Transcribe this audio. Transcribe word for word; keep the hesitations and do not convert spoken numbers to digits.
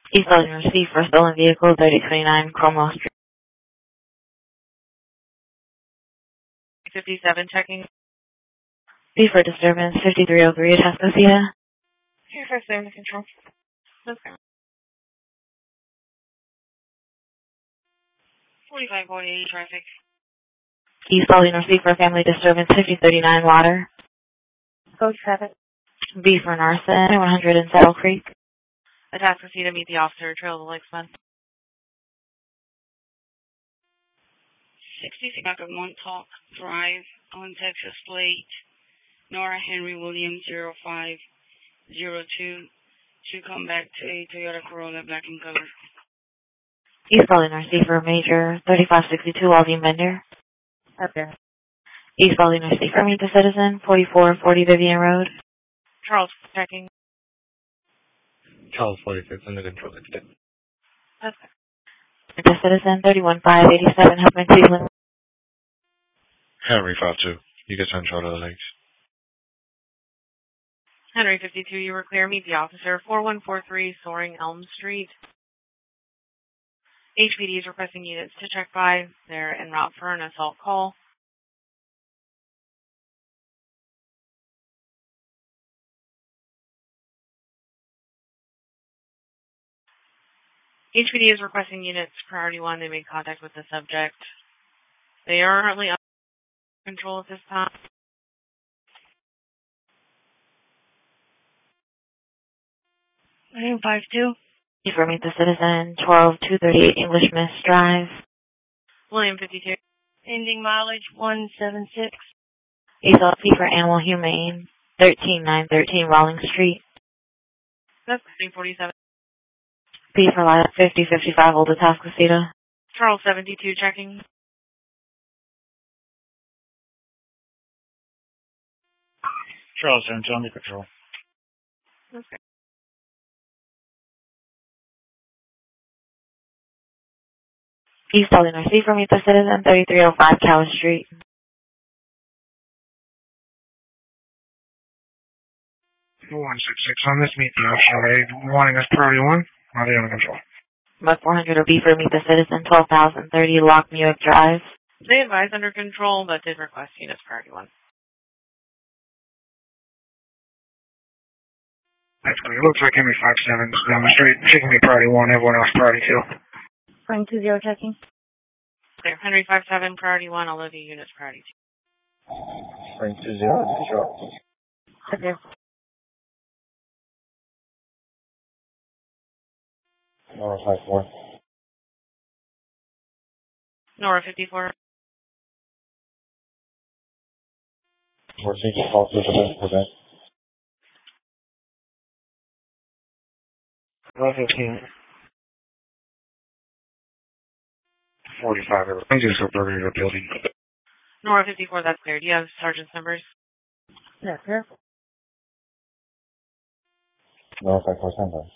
East Loading receipt for stolen vehicle, thirty twenty-nine Cromwell Street. fifty-seven checking. B for disturbance, fifty-three oh three Atascocita. Here for service control. Okay. forty-five forty-eight traffic. East Loading receipt for family disturbance, fifty thirty-nine Water. Code traffic. B for Narson, one hundred in Saddle Creek. Atascocita, meet the officer, Trail of the Lakes Fund. sixty-six Montauk Drive on Texas Plate. Nora Henry Williams, zero five zero two. To come back to a Toyota Corolla, black in color. East Loading receipt for Major, thirty-five sixty-two Walden Bender. Okay. East Loading receipt for Meet the Citizen, forty-four forty Vivian Road. Charles checking. Charles forty-six under control. Okay. Meet the Citizen, thirty-one five eighty-seven Huffman Cleveland. Henry five two. You get sent Charlotte Lakes. Henry fifty-two, you were clear. Meet the officer, four one four three Soaring Elm Street. H P D is requesting units to check by. They're en route for an assault call. H P D is requesting units priority one. They made contact with the subject. They are currently under control at this time. William five two. For Meet the Citizen, twelve two thirty-eight English Miss Drive. William fifty-two. Ending mileage one seven six. East L P for Animal Humane, thirteen nine thirteen Rawlings Street. That's three forty-seven. P for Lilac, fifty fifty-five Old Atascocita. Charles seventy-two checking. Charles seventy-two under control. Okay. East Loading receipt for Meet the Citizen, thirty-three oh five Callis Street. one six six on this, meet the officer. Wanting us priority one. Are they under control? Buck four hundred or B for Meet the Citizen, twelve thousand thirty Lockmuir Drive. They advise under control, but did request units priority one. That's good. It looks like Henry five seven down the street. She can be priority one, everyone else priority two. Frank two zero checking. Clear. Henry five seven, priority one, all of the units priority two. Frank two zero, control. Okay. Nora five four. Nora fifty-four. We're seeking call to the event. Nora fifteen. forty-five. Thank you for burning your building. Nora fifty-four, that's clear. Do you have sergeant's numbers? Yeah, sure. Nora five four, stand by.